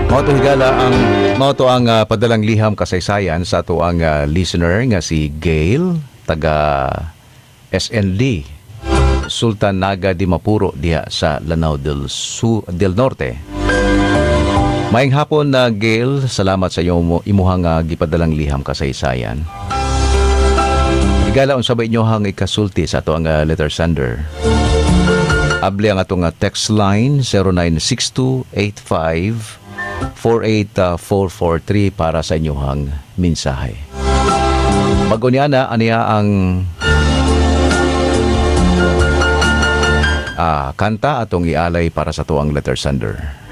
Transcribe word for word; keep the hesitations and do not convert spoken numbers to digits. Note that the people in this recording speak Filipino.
Mao to higala ang mao to ang ah, padalang liham kasaysayan sa ato ang ah, listener nga si Gail taga S N D Sultan Naga di Mapuro diha sa Lanao del Su del Norte. Maayong hapon na Gail, salamat sa iyong imuhang ah, gipadalang liham kasaysayan. Higala unsa ba inyohang ikasulti sa ato ang ah, letter sender. Abli ang atong ah, text line zero nine six two eight five four eight four four three para sa inyong mensahe. Bago niya na, aniya ang ah, kanta atong ialay para sa tuwang letter sender.